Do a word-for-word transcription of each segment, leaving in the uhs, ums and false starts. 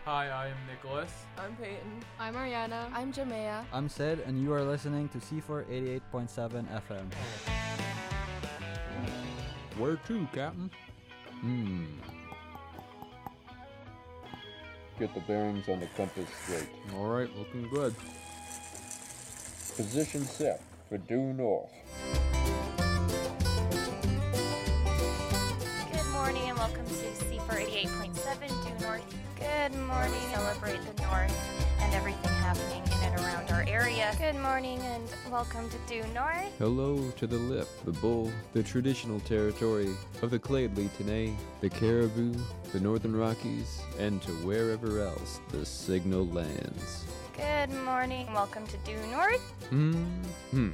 Hi, I am Nicholas. I'm Peyton. I'm Ariana. I'm Jamea. I'm Sid, and you are listening to C four eighty-eight point seven F M. Where to, Captain? Hmm. Get the bearings on the compass straight. All right, looking good. Position set for due north. Good morning and welcome to C four eighty-eight point seven due north. Good morning. Celebrate the north and everything happening in and around our area. Good morning and welcome to due north. Hello to the lip, the bull, the traditional territory of the Clade Tenay, the Caribou, the Northern Rockies, and to wherever else the signal lands. Good morning. Welcome to due north. Hmm.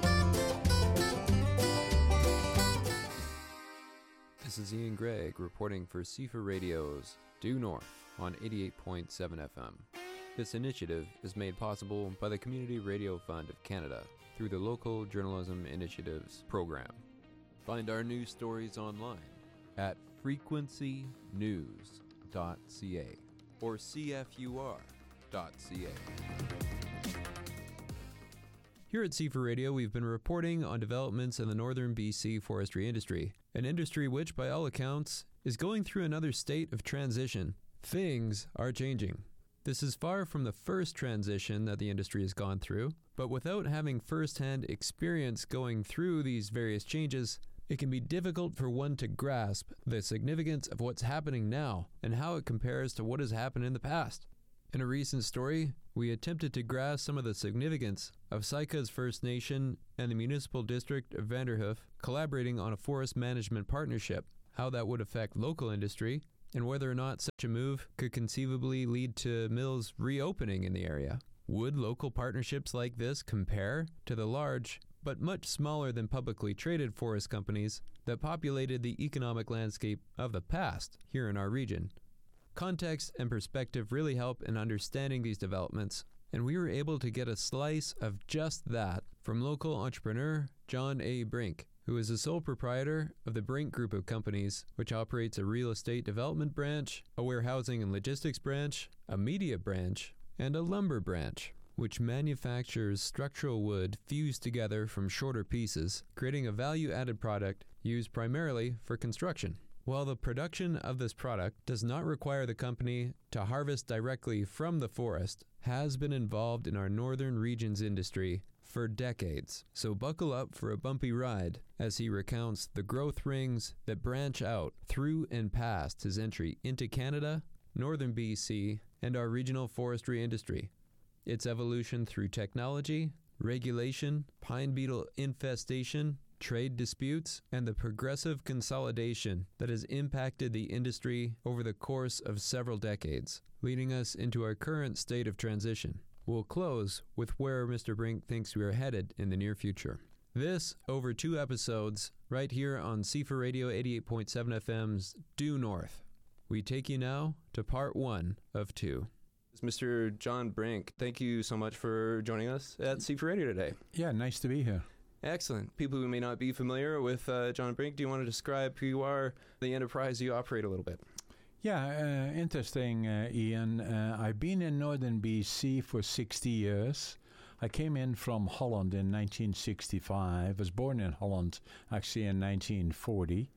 This is Ian Gregg reporting for C four Radio's Due North on eighty-eight point seven F M. This initiative is made possible by the Community Radio Fund of Canada through the Local Journalism Initiatives program. Find our news stories online at frequency news dot c a or c f u r dot c a. Here at C four Radio, we've been reporting on developments in the northern B C forestry industry, an industry which, by all accounts, is going through another state of transition. Things are changing. This is far from the first transition that the industry has gone through, but without having first-hand experience going through these various changes, it can be difficult for one to grasp the significance of what's happening now and how it compares to what has happened in the past. In a recent story, we attempted to grasp some of the significance of Saikas First Nation and the Municipal District of Vanderhoof collaborating on a forest management partnership, how that would affect local industry, and whether or not such a move could conceivably lead to mills reopening in the area. Would local partnerships like this compare to the large, but much smaller than publicly traded forest companies that populated the economic landscape of the past here in our region? Context and perspective really help in understanding these developments, and we were able to get a slice of just that from local entrepreneur John A. Brink, who is the sole proprietor of the Brink Group of Companies, which operates a real estate development branch, a warehousing and logistics branch, a media branch, and a lumber branch, which manufactures structural wood fused together from shorter pieces, creating a value-added product used primarily for construction. While the production of this product does not require the company to harvest directly from the forest, has been involved in our northern region's industry for decades. So buckle up for a bumpy ride as he recounts the growth rings that branch out through and past his entry into Canada, northern B C, and our regional forestry industry. Its evolution through technology, regulation, pine beetle infestation, trade disputes, and the progressive consolidation that has impacted the industry over the course of several decades, leading us into our current state of transition. We'll close with where Mister Brink thinks we are headed in the near future. This over two episodes right here on C four Radio eighty-eight point seven F M's Due North. We take you now to part one of two. Mister John Brink, thank you so much for joining us at C four Radio today. Yeah, nice to be here. Excellent. People who may not be familiar with uh, John Brink, do you want to describe who you are, the enterprise you operate a little bit? Yeah, uh, interesting, uh, Ian. Uh, I've been in northern B C for sixty years. I came in from Holland in nineteen sixty-five. I was born in Holland, actually, in nineteen forty.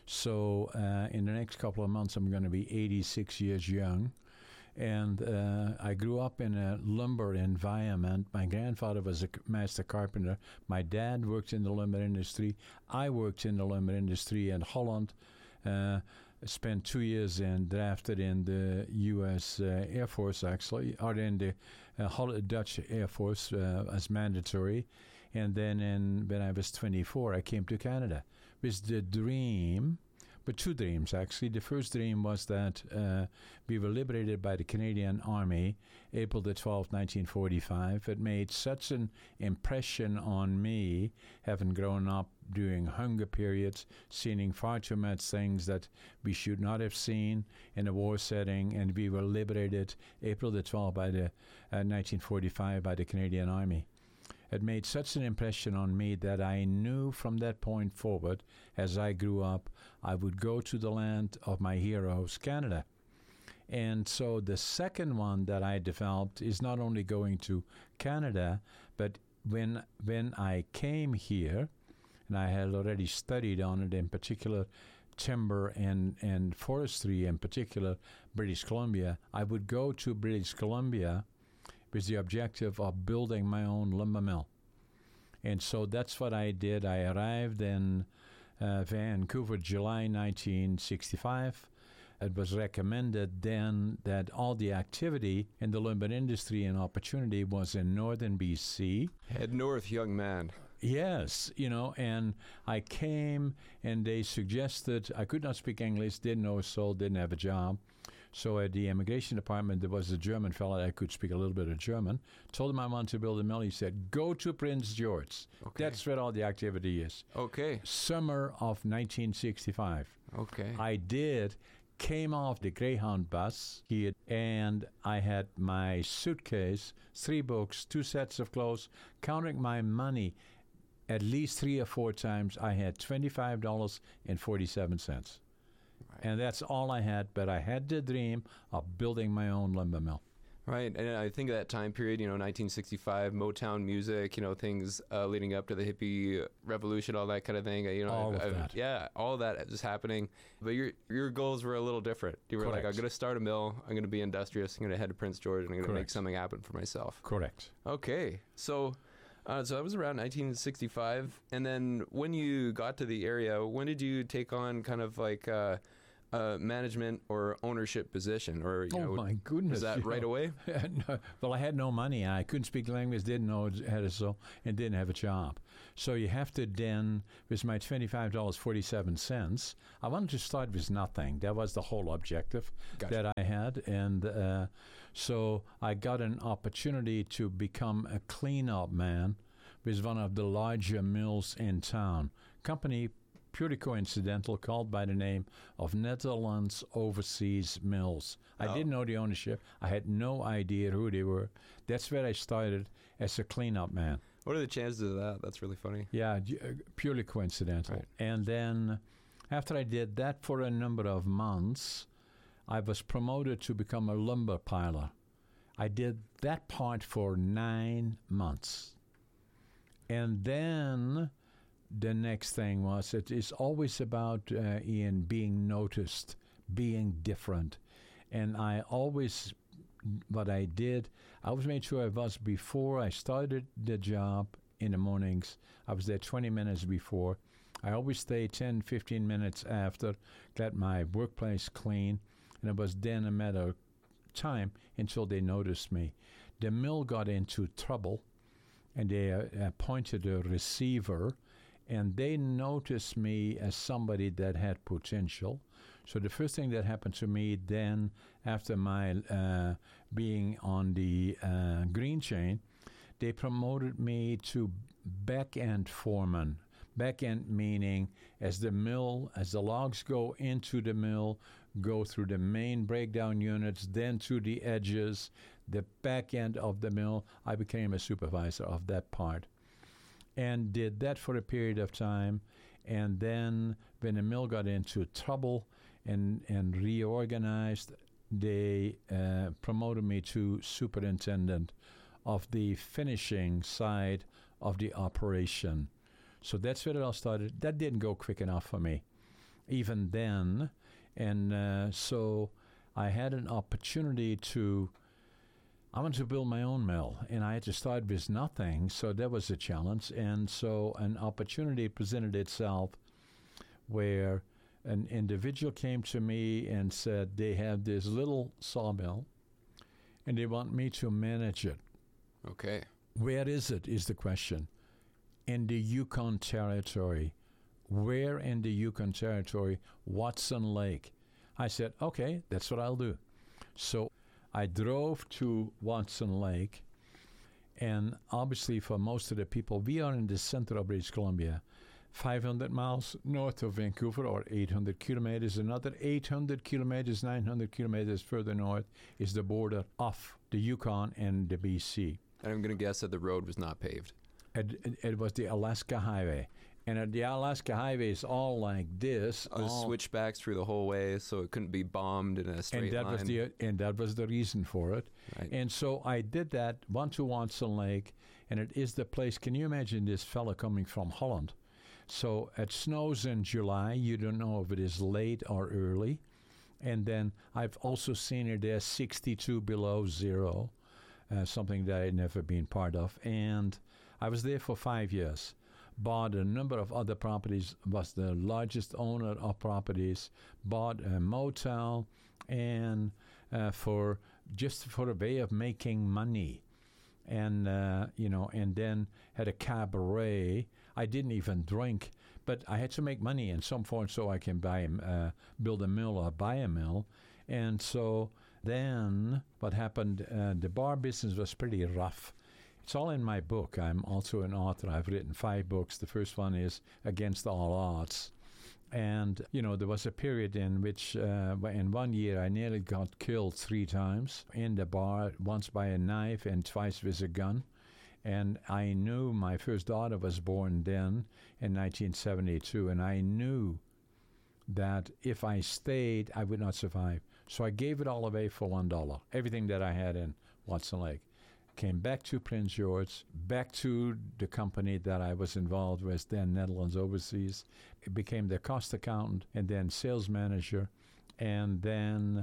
So uh, in the next couple of months, I'm going to be eighty-six years young. And uh, I grew up in a lumber environment. My grandfather was a master carpenter. My dad worked in the lumber industry. I worked in the lumber industry in Holland. Uh, spent two years and drafted in the U S Uh, Air Force, actually, or in the uh, Dutch Air Force uh, as mandatory. And then in, when I was twenty-four, I came to Canada with the dream. But two dreams, actually. The first dream was that uh, we were liberated by the Canadian Army, April the twelfth, nineteen forty-five. It made such an impression on me, having grown up during hunger periods, seeing far too much things that we should not have seen in a war setting, and we were liberated April the twelfth by the uh, nineteen forty-five by the Canadian Army. It made such an impression on me that I knew from that point forward, as I grew up, I would go to the land of my heroes, Canada. And so the second one that I developed is not only going to Canada, but when when I came here, and I had already studied on it, in particular timber and, and forestry, in particular British Columbia, I would go to British Columbia with the objective of building my own lumber mill. And so that's what I did. I arrived in uh, Vancouver, July nineteen sixty-five. It was recommended then that all the activity in the lumber industry and opportunity was in northern B C. Head north, young man. Yes, you know, and I came and they suggested, I could not speak English, didn't know a soul, didn't have a job. So at the immigration department, there was a German fellow that could speak a little bit of German. Told him I wanted to build a mill. He said, go to Prince George. Okay. That's where all the activity is. Okay. Summer of nineteen sixty-five. Okay. I did, came off the Greyhound bus here, and I had my suitcase, three books, two sets of clothes, counting my money at least three or four times. I had twenty-five dollars and forty-seven cents. Right. And that's all I had, but I had the dream of building my own lumber mill. Right, and I think of that time period, you know, nineteen sixty-five, Motown music, you know, things uh, leading up to the hippie revolution, all that kind of thing. You know, all I've, of I've, that. Yeah, all of that is happening. But your your goals were a little different. You were Correct. like, I'm going to start a mill, I'm going to be industrious, I'm going to head to Prince George, and I'm going to make something happen for myself. Correct. Okay, so... Uh, so that was around nineteen sixty-five, and then when you got to the area, when did you take on kind of like uh, a management or ownership position? Or you oh know, my goodness! Was that right know. away? no, well, I had no money. I couldn't speak the language, didn't know how to sew, and didn't have a job. So you have to then, with my twenty-five dollars and forty-seven cents, I wanted to start with nothing. That was the whole objective Gotcha. that I had, and uh, so I got an opportunity to become a cleanup man with one of the larger mills in town. Company purely coincidental, called by the name of Netherlands Overseas Mills. I Oh. didn't know the ownership. I had no idea who they were. That's where I started as a cleanup man. What are the chances of that? That's really funny. Yeah, j- uh, purely coincidental. Right. And then after I did that for a number of months, I was promoted to become a lumber piler. I did that part for nine months. And then the next thing was, it is always about, uh, Ian, being noticed, being different. And I always, what I did, I always made sure I was, before I started the job in the mornings, I was there twenty minutes before. I always stayed ten, fifteen minutes after, got my workplace clean, and it was then a matter of time until they noticed me. The mill got into trouble, and they uh, appointed a receiver, and they noticed me as somebody that had potential. So the first thing that happened to me then, after my uh, being on the uh, green chain, they promoted me to back-end foreman. Back-end meaning as the mill, as the logs go into the mill, go through the main breakdown units, then to the edges, the back end of the mill. I became a supervisor of that part and did that for a period of time. And then when the mill got into trouble and, and reorganized, they uh, promoted me to superintendent of the finishing side of the operation. So that's where it all started. That didn't go quick enough for me, even then. And uh, so I had an opportunity to, I wanted to build my own mill, and I had to start with nothing, so that was a challenge. And so an opportunity presented itself where an individual came to me and said they have this little sawmill, and they want me to manage it. Okay. Where is it, is the question. In the Yukon Territory. Where in the Yukon Territory? Watson Lake. I said, okay, that's what I'll do. So I drove to Watson Lake, and obviously for most of the people, we are in the center of British Columbia, five hundred miles north of Vancouver, or eight hundred kilometers. Another eight hundred kilometers, nine hundred kilometers further north is the border of the Yukon and the B C. And I'm going to guess that the road was not paved. It, it, it was the Alaska Highway. And uh, the Alaska Highway is all like this. Uh, all- switchbacks through the whole way, so it couldn't be bombed in a straight and that line. was the and that was the reason for it. Right. And so I did that, went to Watson Lake, and it is the place. Can you imagine this fella coming from Holland? So it snows in July. You don't know if it is late or early. And then I've also seen it there sixty-two below zero, uh, something that I'd never been part of. And I was there for five years. Bought a number of other properties, was the largest owner of properties, bought a motel, and uh, for just for a way of making money. And, uh, you know, and then had a cabaret. I didn't even drink, but I had to make money in some form so I can buy, uh, build a mill or buy a mill. And so then what happened, uh, the bar business was pretty rough. It's all in my book. I'm also an author. I've written five books. The first one is Against All Odds. And, you know, there was a period in which, uh, in one year, I nearly got killed three times in the bar, once by a knife and twice with a gun. And I knew my first daughter was born then in nineteen seventy-two, and I knew that if I stayed, I would not survive. So I gave it all away for one dollar, everything that I had in Watson Lake. Came back to Prince George, back to the company that I was involved with, then Netherlands Overseas. It became the cost accountant and then sales manager. And then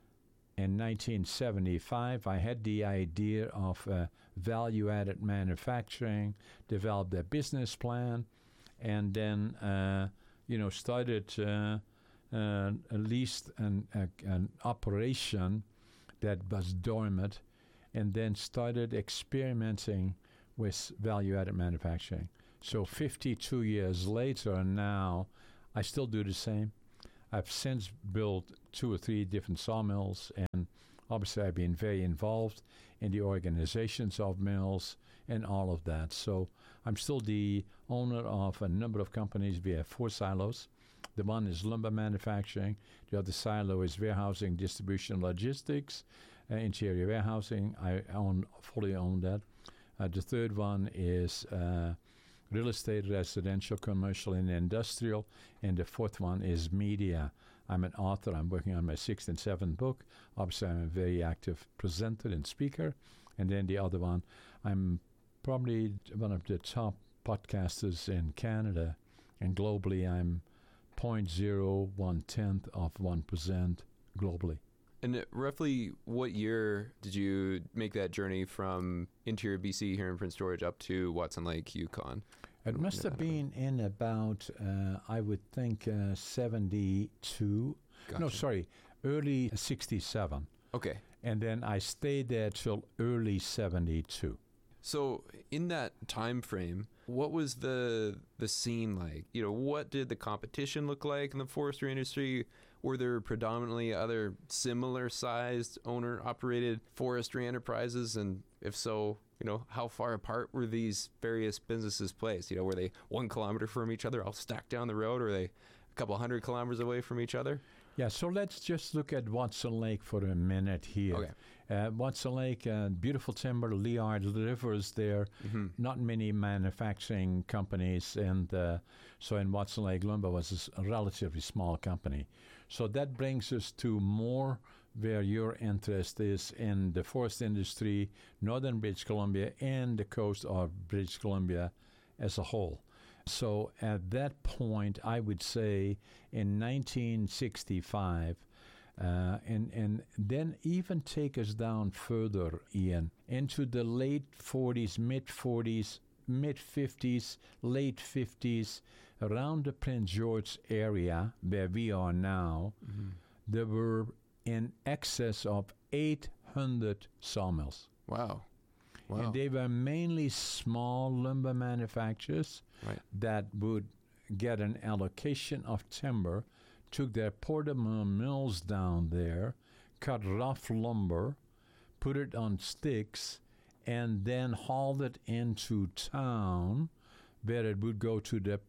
in nineteen seventy-five, I had the idea of uh, value-added manufacturing, developed a business plan, and then, uh, you know, started uh, uh, at least an, a, an operation that was dormant, and then started experimenting with value-added manufacturing. So fifty-two years later now, I still do the same. I've since built two or three different sawmills, and obviously I've been very involved in the organizations of mills and all of that. So I'm still the owner of a number of companies. We have four silos. The one is lumber manufacturing. The other silo is warehousing, distribution, logistics. Uh, interior warehousing, I own, fully own that. Uh, the third one is uh, real estate, residential, commercial, and industrial. And the fourth one is media. I'm an author. I'm working on my sixth and seventh book. Obviously, I'm a very active presenter and speaker. And then the other one, I'm probably one of the top podcasters in Canada. And globally, I'm zero point zero one tenth of one percent globally. And roughly what year did you make that journey from interior B C here in Prince George up to Watson Lake, Yukon? It must have been in about, uh, I would think, uh, seventy-two. Gotcha. No, sorry, early sixty-seven. Okay. And then I stayed there till early seventy-two. So in that time frame, what was the the scene like? You know, what did the competition look like in the forestry industry? Were there predominantly other similar-sized owner-operated forestry enterprises? And if so, you know, how far apart were these various businesses placed? You know, were they one kilometer from each other, all stacked down the road? Or were they a couple hundred kilometers away from each other? Yeah, so let's just look at Watson Lake for a minute here. Okay. Uh, Watson Lake, uh, beautiful timber, Liard Rivers there, Mm-hmm. not many manufacturing companies, and uh, so in Watson Lake, Lumber was a s- a relatively small company. So that brings us to more where your interest is in the forest industry, northern British Columbia, and the coast of British Columbia as a whole. So at that point, I would say in nineteen sixty-five, uh, and, and then even take us down further, Ian, into the late forties, mid-forties, mid-fifties, late fifties, around the Prince George area where we are now, Mm-hmm. there were in excess of eight hundred sawmills. Wow. Wow. And they were mainly small lumber manufacturers Right. that would get an allocation of timber, took their portable mills down there, cut rough lumber, put it on sticks, and then hauled it into town where it would go to the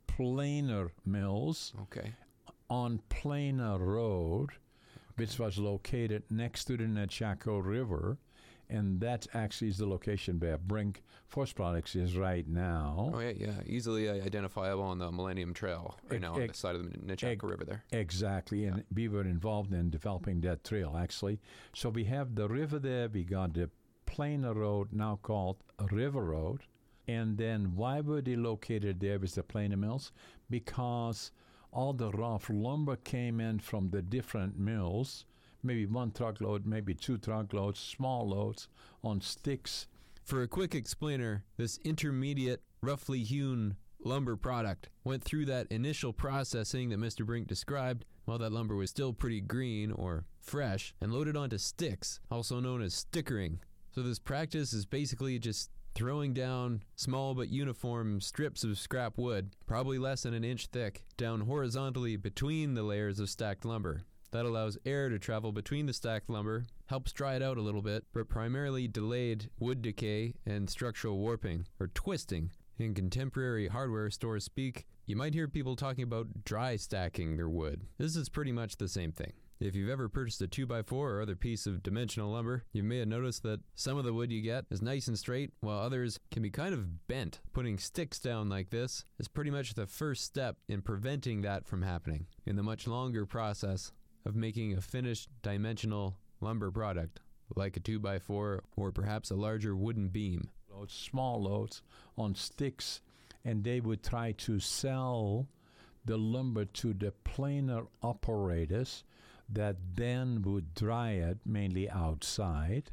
planer mills Okay. on Planer Road, which was located next to the Nechako River. And that actually is the location where Brink Forest Products is right now. Oh, yeah, yeah. Easily uh, identifiable on the Millennium Trail right Ex- now on the ex- side of the Nechaka ex- River there. Exactly, and we were involved in developing that trail, actually. So we have the river there, we got the plainer road, now called River Road. And then why were they located there with the planer mills? Because all the rough lumber came in from the different mills, maybe one truckload, maybe two truckloads, small loads on sticks. For a quick explainer, this intermediate, roughly hewn lumber product went through that initial processing that Mister Brink described while that lumber was still pretty green or fresh, and loaded onto sticks, also known as stickering. So this practice is basically just throwing down small but uniform strips of scrap wood, probably less than an inch thick, down horizontally between the layers of stacked lumber. That allows air to travel between the stacked lumber, helps dry it out a little bit, but primarily delayed wood decay and structural warping, or twisting. In contemporary hardware store speak, you might hear people talking about dry stacking their wood. This is pretty much the same thing. If you've ever purchased a two by four or other piece of dimensional lumber, you may have noticed that some of the wood you get is nice and straight, while others can be kind of bent. Putting sticks down like this is pretty much the first step in preventing that from happening in the much longer process of making a finished dimensional lumber product, like a two by four or perhaps a larger wooden beam. Loads, small loads on sticks, and they would try to sell the lumber to the planer operators that then would dry it, mainly outside,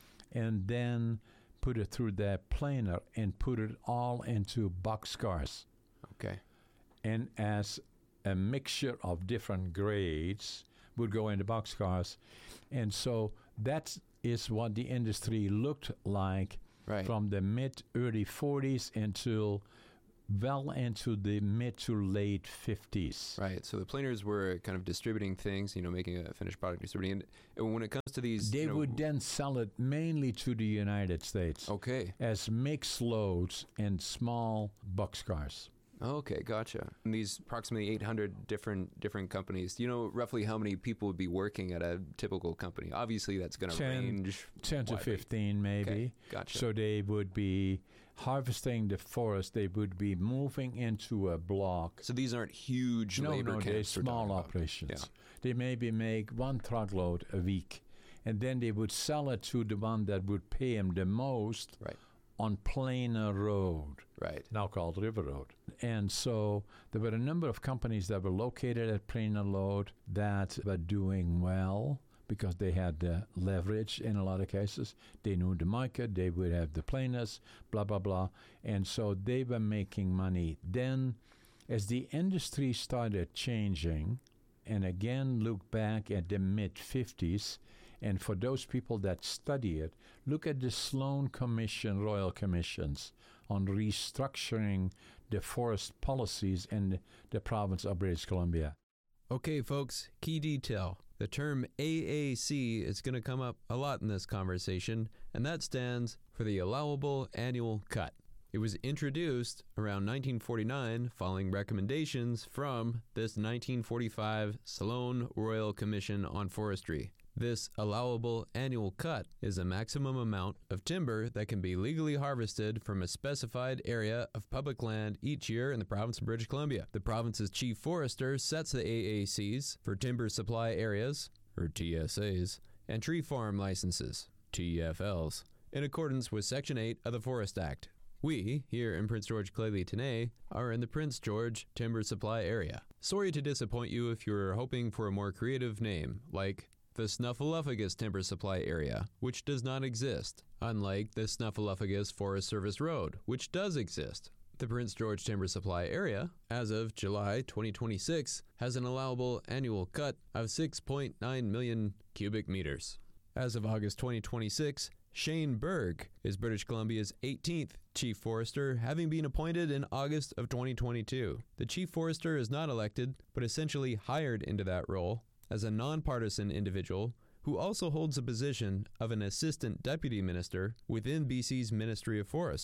and then put it through their planer and put it all into boxcars. Okay. And as a mixture of different grades would go into boxcars. And so that is what the industry looked like Right. from the mid-early forties until well into the mid to late fifties. Right, so the planers were kind of distributing things, you know, making a finished product, distributing it. And when it comes to these... They you know, would then sell it mainly to the United States Okay, as mixed loads and small boxcars. okay, gotcha. And these approximately eight hundred different different companies, do you know roughly how many people would be working at a typical company? Obviously, that's going to Ten- range... ten to widely. fifteen maybe. Okay, gotcha. So they would be harvesting the forest, they would be moving into a block. So these aren't huge No, labor no, they're camps we're small talking about. operations. Yeah. They maybe make one truckload a week, and then they would sell it to the one that would pay them the most Right, on Plainer Road, right. now called River Road. And so there were a number of companies that were located at Plainer Road that were doing well because they had the leverage in a lot of cases. They knew the market, they would have the planers, blah, blah, blah. And so they were making money. Then, as the industry started changing, and again look back at the mid-fifties, and for those people that study it, look at the Sloan Commission, Royal Commissions, on restructuring the forest policies in the province of British Columbia. Okay, folks, key detail. The term A A C is going to come up a lot in this conversation, and that stands for the Allowable Annual Cut. It was introduced around nineteen forty-nine following recommendations from this nineteen forty-five Sloan Royal Commission on Forestry. This allowable annual cut is a maximum amount of timber that can be legally harvested from a specified area of public land each year in the province of British Columbia. The province's chief forester sets the A A Cs for timber supply areas, or T S As, and tree farm licenses, T F Ls, in accordance with Section eight of the Forest Act. We, here in Prince George Clay Tenay, are in the Prince George Timber Supply Area. Sorry to disappoint you if you're hoping for a more creative name, like the Snuffleupagus Timber Supply Area, which does not exist, unlike the Snuffleupagus Forest Service Road, which does exist. The Prince George Timber Supply Area, as of July twenty twenty-six, has an allowable annual cut of six point nine million cubic meters. As of August twenty twenty-six, Shane Berg is British Columbia's eighteenth Chief Forester, having been appointed in August of twenty twenty-two. The Chief Forester is not elected, but essentially hired into that role as a nonpartisan individual who also holds the position of an Assistant Deputy Minister within B C's Ministry of Forests.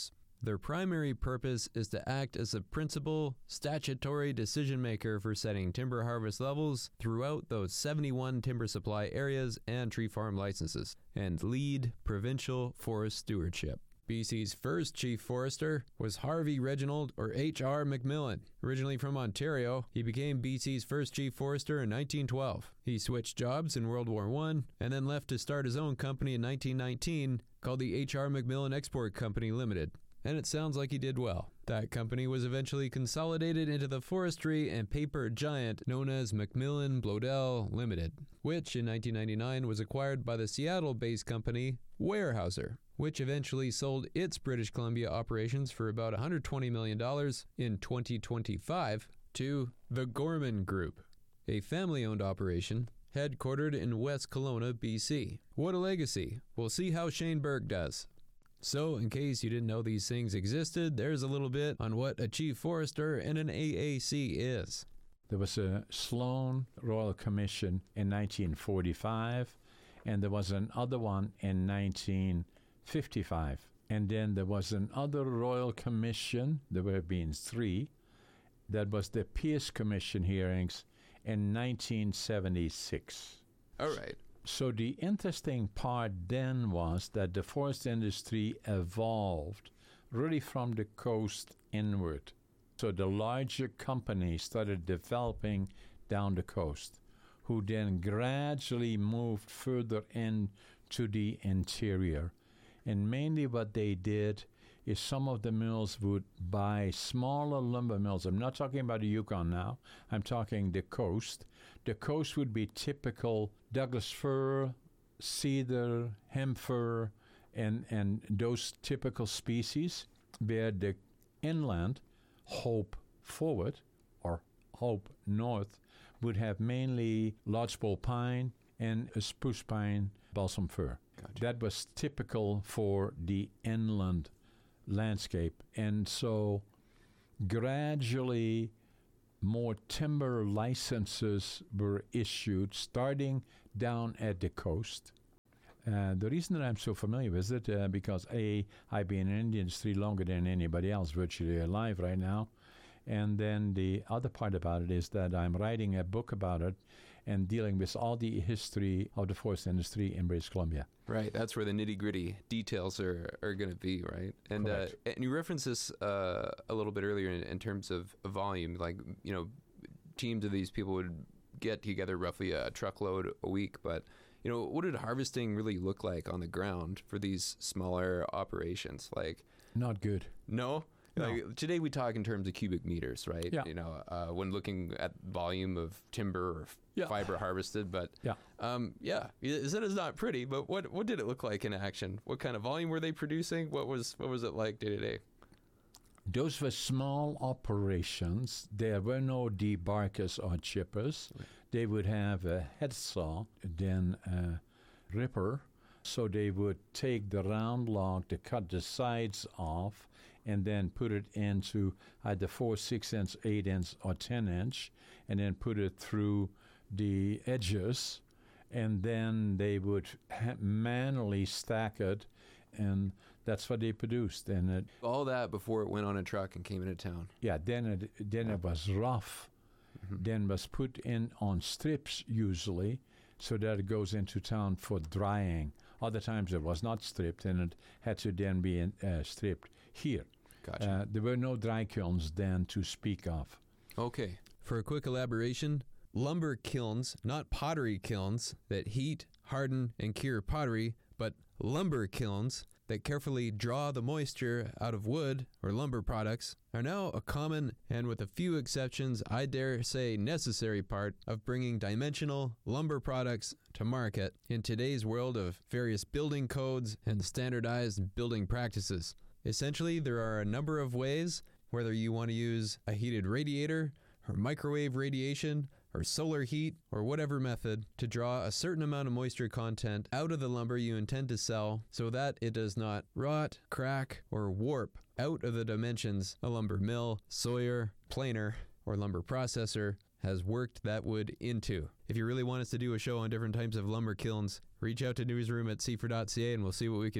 Their primary purpose is to act as a principal statutory decision maker for setting timber harvest levels throughout those seventy-one timber supply areas and tree farm licenses, and lead provincial forest stewardship. B C's first chief forester was Harvey Reginald, or H R McMillan. Originally from Ontario, he became B C's first chief forester in nineteen twelve. He switched jobs in World War One and then left to start his own company in nineteen nineteen called the H R McMillan Export Company Limited. And it sounds like he did well. That company was eventually consolidated into the forestry and paper giant known as Macmillan Bloedel Limited, which in nineteen ninety-nine was acquired by the Seattle-based company Weyerhaeuser, which eventually sold its British Columbia operations for about one hundred twenty million dollars in twenty twenty-five to the Gorman Group, a family-owned operation headquartered in West Kelowna, B C. What a legacy. We'll see how Shane Burke does. So, in case you didn't know these things existed, there's a little bit on what a chief forester and an A A C is. There was a Sloan Royal Commission in nineteen forty-five, and there was another one in nineteen fifty-five. And then there was another Royal Commission, there were been three, that was the Pearce Commission hearings in nineteen seventy-six. All right. So the interesting part then was that the forest industry evolved really from the coast inward. So the larger companies started developing down the coast, who then gradually moved further into the interior. And mainly what they did is some of the mills would buy smaller lumber mills. I'm not talking about the Yukon now. I'm talking the coast. The coast would be typical Douglas fir, cedar, hemp fir, and, and those typical species, where the inland, Hope Forward, or Hope North, would have mainly lodgepole pine and a spruce pine balsam fir. Gotcha. That was typical for the inland landscape. And so gradually more timber licenses were issued, starting down at the coast. Uh, the reason that I'm so familiar with it, uh, because A, I've been in the industry longer than anybody else virtually alive right now. And then the other part about it is that I'm writing a book about it and dealing with all the history of the forest industry in British Columbia. Right, that's where the nitty-gritty details are, are going to be, right? And uh, and you referenced this uh, a little bit earlier in, in terms of volume. Like, you know, teams of these people would get together roughly a truckload a week. But, you know, what did harvesting really look like on the ground for these smaller operations? Like, not good. No? No. Like, today we talk in terms of cubic meters, right? Yeah. You know, uh, when looking at volume of timber or f- Yeah. fiber harvested, but Yeah. um, yeah, you said it's not pretty. But what what did it look like in action? What kind of volume were they producing? What was what was it like day to day? Those were small operations. There were no debarkers or chippers. Right. They would have a head saw, then a ripper. So they would take the round log to cut the sides off, and then put it into either four, six inch, eight inch, or ten inch, and then put it through the edges, and then they would ha- manually stack it, and that's what they produced. And it, all that before it went on a truck and came into town. yeah, then it then it was rough, mm-hmm. then was put in on strips usually, so that it goes into town for drying. Other times it was not stripped, and it had to then be in, uh, stripped here. Gotcha. Uh, there were no dry kilns then to speak of. Okay. For a quick elaboration, lumber kilns, not pottery kilns that heat, harden, and cure pottery, but lumber kilns that carefully draw the moisture out of wood or lumber products, are now a common and, with a few exceptions, I dare say necessary part of bringing dimensional lumber products to market in today's world of various building codes and standardized building practices. Essentially, there are a number of ways, whether you want to use a heated radiator, or microwave radiation, or solar heat, or whatever method, to draw a certain amount of moisture content out of the lumber you intend to sell so that it does not rot, crack, or warp out of the dimensions a lumber mill, sawyer, planer, or lumber processor has worked that wood into. If you really want us to do a show on different types of lumber kilns, reach out to newsroom at c four dot c a and we'll see what we could do.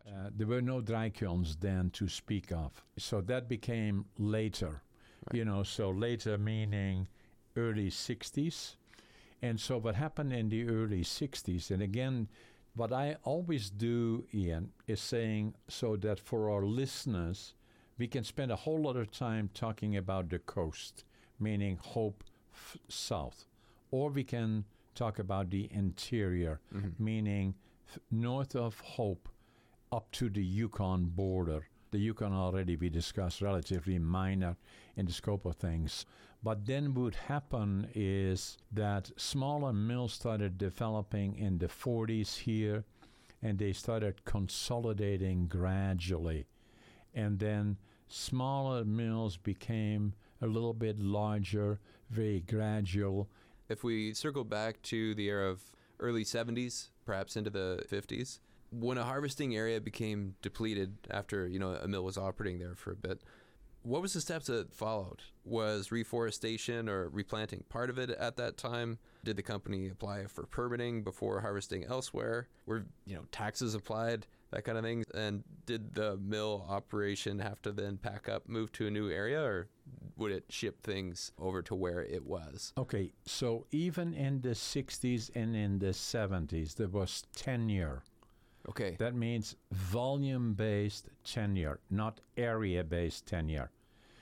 Gotcha. Uh, there were no dry kilns then to speak of. So that became later, Right. you know, so later meaning early sixties. And so what happened in the early sixties, and again, what I always do, Ian, is saying so that for our listeners, we can spend a whole lot of time talking about the coast, meaning Hope f- South. Or we can talk about the interior, Mm-hmm. meaning f- north of Hope up to the Yukon border. The Yukon already we discussed, relatively minor in the scope of things. But then what happened is that smaller mills started developing in the forties here, and they started consolidating gradually. And then smaller mills became a little bit larger, very gradual. If we circle back to the era of early seventies, perhaps into the fifties, when a harvesting area became depleted after, you know, a mill was operating there for a bit, what was the steps that followed? Was reforestation or replanting part of it at that time? Did the company apply for permitting before harvesting elsewhere? Were, you know, taxes applied, that kind of thing? And did the mill operation have to then pack up, move to a new area, or would it ship things over to where it was? Okay, so even in the sixties and in the seventies, there was tenure. Okay. That means volume-based tenure, not area-based tenure.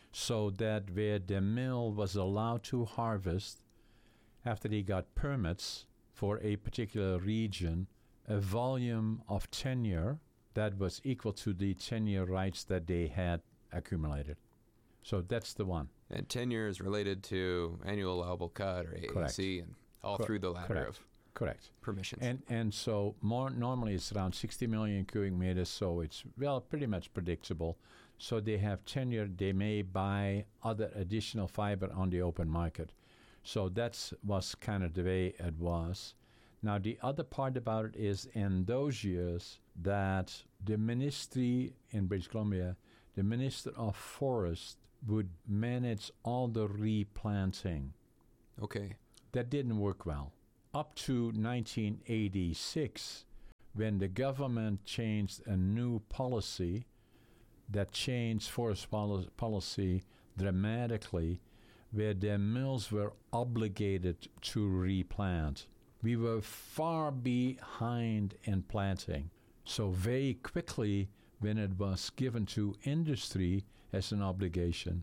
So that where the mill was allowed to harvest, after they got permits for a particular region, a volume of tenure that was equal to the tenure rights that they had accumulated. So that's the one. And tenure is related to annual allowable cut, or A A C, and all Cor- through the ladder correct. of Correct. permissions. And and so more normally it's around sixty million cubic meters, so it's well pretty much predictable. So they have tenure. They may buy other additional fiber on the open market. So that's was kind of the way it was. Now the other part about it is in those years that the ministry in British Columbia, the Minister of Forest would manage all the replanting. Okay. That didn't work well. Up to nineteen eighty-six, when the government changed a new policy that changed forest poli- policy dramatically, where the mills were obligated to replant. We were far behind in planting. So very quickly, when it was given to industry as an obligation,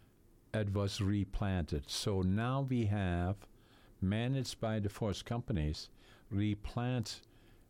it was replanted. So now we have, managed by the forest companies, replant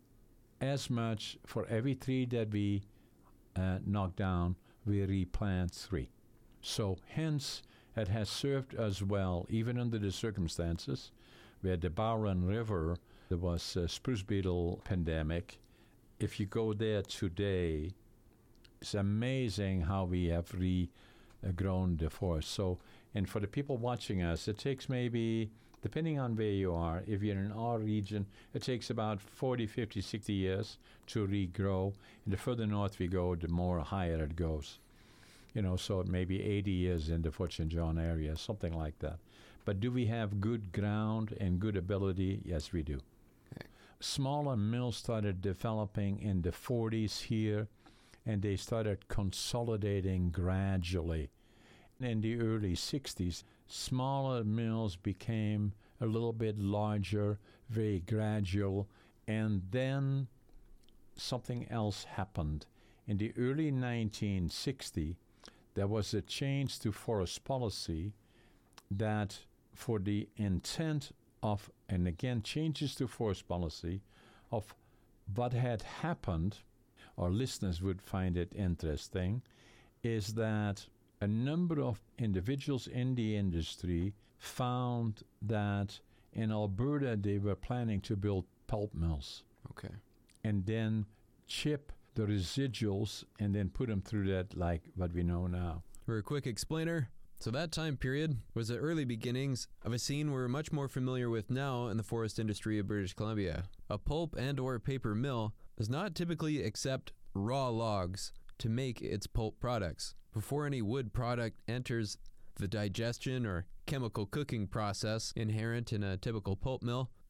as much for every tree that we uh, knock down, we replant three. So hence, it has served us well, even under the circumstances where the Barron River, there was a spruce beetle pandemic. If you go there today, it's amazing how we have regrown the forest. So, and for the people watching us, it takes maybe, depending on where you are, if you're in our region, it takes about forty, fifty, sixty years to regrow. And the further north we go, the more higher it goes. You know, so maybe eighty years in the Fort Saint John area, something like that. But do we have good ground and good ability? Yes, we do. Okay. Smaller mills started developing in the forties here, and they started consolidating gradually. In the early sixties, smaller mills became a little bit larger, very gradual, and then something else happened. In the early nineteen sixties, there was a change to forest policy that for the intent of, and again, changes to forest policy of what had happened, our listeners would find it interesting, is that a number of individuals in the industry found that in Alberta they were planning to build pulp mills Okay. and then chip the residuals and then put them through that like what we know now. For a quick explainer, so that time period was the early beginnings of a scene we're much more familiar with now in the forest industry of British Columbia. A pulp and or paper mill does not typically accept raw logs to make its pulp products. Before any wood product enters the digestion or chemical cooking process inherent in a typical pulp mill,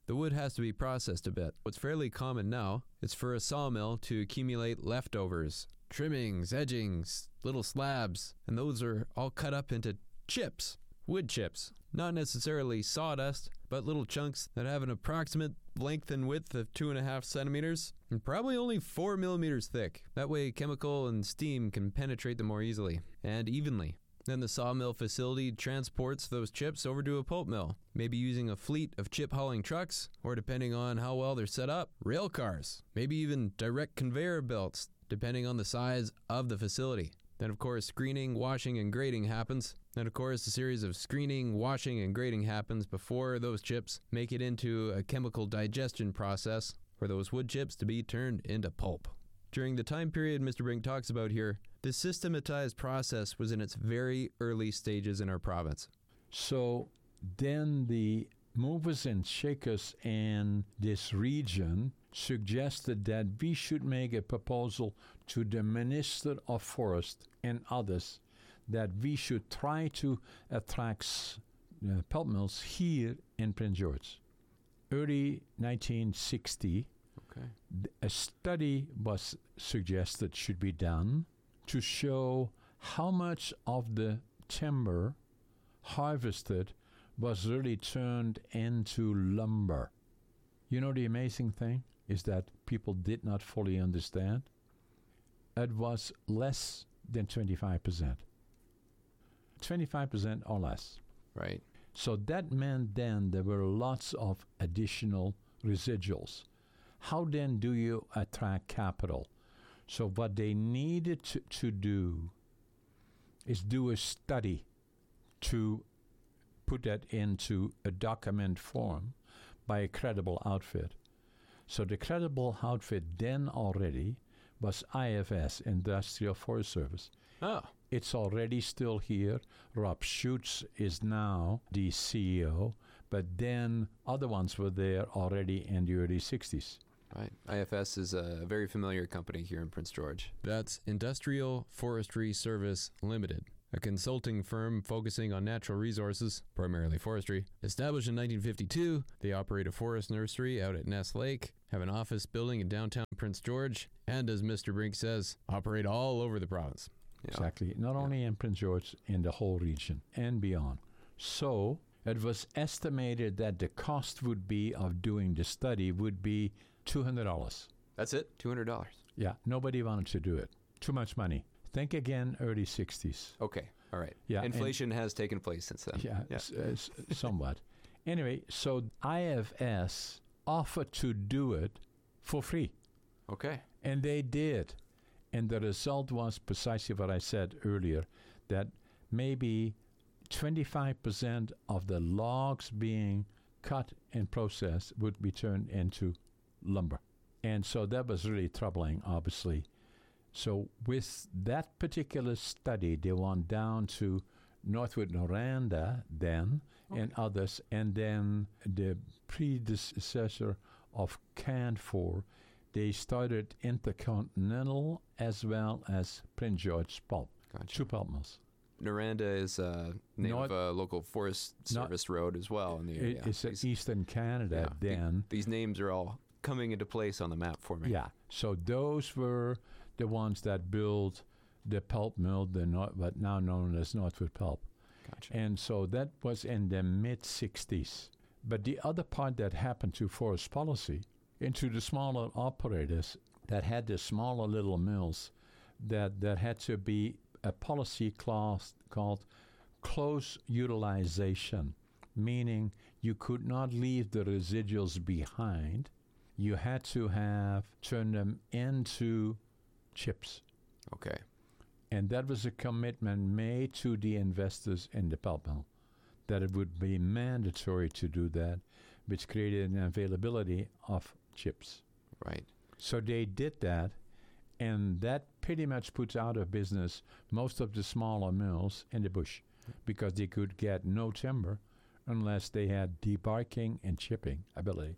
the wood has to be processed a bit. What's fairly common now is for a sawmill to accumulate leftovers, trimmings, edgings, little slabs, and those are all cut up into chips, wood chips. Not necessarily sawdust, but little chunks that have an approximate length and width of two and a half centimeters, and probably only four millimeters thick. That way chemical and steam can penetrate them more easily and evenly. Then the sawmill facility transports those chips over to a pulp mill, maybe using a fleet of chip hauling trucks, or depending on how well they're set up, rail cars, maybe even direct conveyor belts, depending on the size of the facility. Then of course screening, washing, and grading happens. Then of course a series of screening, washing, and grading happens before those chips make it into a chemical digestion process for those wood chips to be turned into pulp. During the time period Mister Brink talks about here, this systematized process was in its very early stages in our province. So then the movers and shakers in this region suggested that we should make a proposal to the Minister of Forest and others that we should try to attract uh, pulp mills here in Prince George. Early nineteen sixty, Okay. a study was suggested should be done to show how much of the timber harvested was really turned into lumber. You know, the amazing thing is that people did not fully understand. It was less than twenty-five percent. twenty-five percent or less. Right. So that meant then there were lots of additional residuals. How then do you attract capital? So what they needed to, to do is do a study to put that into a document form by a credible outfit. So the credible outfit then already was I F S, Industrial Forest Service. Oh. It's already still here. Rob Schutz is now the C E O, but then other ones were there already in the early sixties. Right. I F S is a very familiar company here in Prince George. That's Industrial Forestry Service Limited, a consulting firm focusing on natural resources, primarily forestry. Established in nineteen fifty-two, they operate a forest nursery out at Ness Lake, have an office building in downtown Prince George, and as Mister Brink says, operate all over the province. Yeah. Exactly. Not Yeah. only in Prince George, in the whole region and beyond. So it was estimated that the cost would be of doing the study would be two hundred dollars. That's it? two hundred dollars. Yeah, nobody wanted to do it. Too much money. Think again, early sixties. Okay. All right. Yeah, Inflation has taken place since then. Yeah, Yeah. s- uh, s- somewhat. Anyway, so I F S offered to do it for free, Okay. and they did. And the result was precisely what I said earlier, that maybe twenty-five percent of the logs being cut and processed would be turned into lumber. And so that was really troubling, obviously. So with that particular study, they went down to Northwood Noranda then, and others, and then the predecessor of Canfor, they started Intercontinental as well as Prince George Pulp, Gotcha. two pulp mills. Noranda is a name North- of a local forest Not- service road as well in the It- area. it's in These- Eastern Canada yeah, the- then. These names are all coming into place on the map for me. Yeah, so those were the ones that built the pulp mill, the Nor- what now known as Northwood Pulp. Gotcha. And so that was in the mid-sixties. But the other part that happened to forest policy, into the smaller operators that had the smaller little mills, that there had to be a policy clause called close utilization, meaning you could not leave the residuals behind. You had to have turn them into chips. Okay. And that was a commitment made to the investors in the pulp mill, that it would be mandatory to do that, which created an availability of chips. Right. So they did that, and that pretty much puts out of business most of the smaller mills in the bush, because they could get no timber unless they had debarking and chipping ability.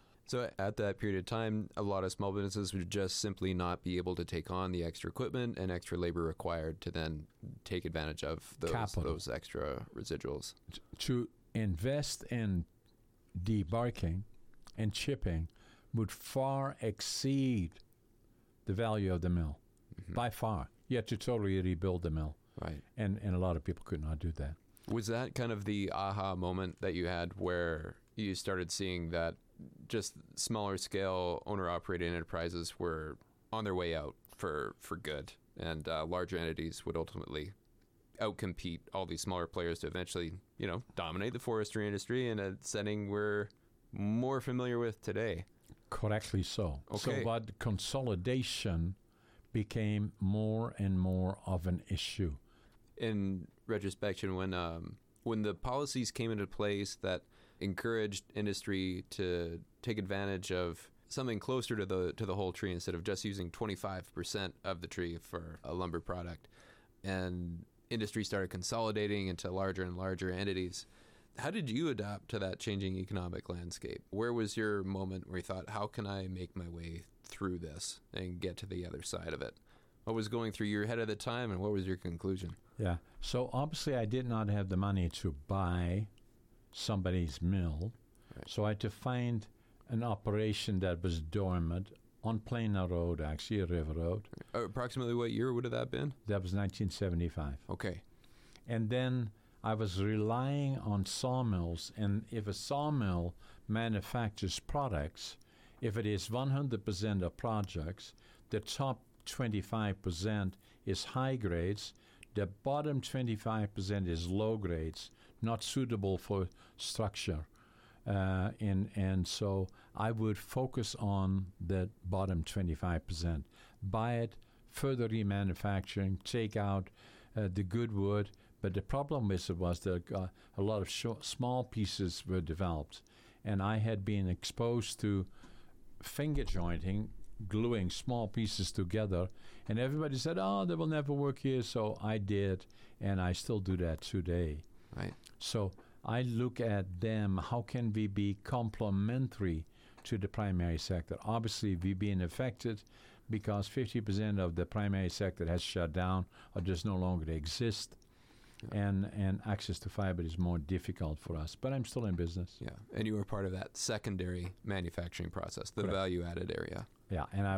So at that period of time, a lot of small businesses would just simply not be able to take on the extra equipment and extra labor required to then take advantage of those, Capital. those extra residuals. T- to invest in debarking and chipping would far exceed the value of the mill, Mhm. by far. You had to totally rebuild the mill, Right. and, and a lot of people could not do that. Was that kind of the aha moment that you had where you started seeing that just smaller scale owner operated enterprises were on their way out for, for good, and uh, larger entities would ultimately outcompete all these smaller players to eventually, you know, dominate the forestry industry in a setting we're more familiar with today? Correctly so. Okay. So what consolidation became more and more of an issue. In retrospection, when um, when the policies came into place that encouraged industry to take advantage of something closer to the to the whole tree instead of just using twenty-five percent of the tree for a lumber product, and industry started consolidating into larger and larger entities, how did you adapt to that changing economic landscape? Where was your moment where you thought, how can I make my way through this and get to the other side of it? What was going through your head at the time, and what was your conclusion? Yeah. So obviously I did not have the money to buy somebody's mill. Right. So I had to find an operation that was dormant on Plano Road, actually, a river road. Uh, approximately what year would have that been? That was nineteen seventy-five. Okay. And then I was relying on sawmills, and if a sawmill manufactures products, if it is one hundred percent of projects, the top twenty-five percent is high grades, the bottom twenty-five percent is low grades, not suitable for structure. Uh, and, and so I would focus on the bottom twenty-five percent. Buy it, further remanufacturing, take out uh, the good wood. But the problem with it was that uh, a lot of sh- small pieces were developed. And I had been exposed to finger jointing, gluing small pieces together. And everybody said, oh, that will never work here. So I did, and I still do that today. Right. So I look at them, how can we be complementary to the primary sector? Obviously, we've been affected because fifty percent of the primary sector has shut down or does no longer exist. Yeah. And and access to fiber is more difficult for us. But I'm still in business. Yeah. And you were part of that secondary manufacturing process, the Correct. value-added area. Yeah, and I,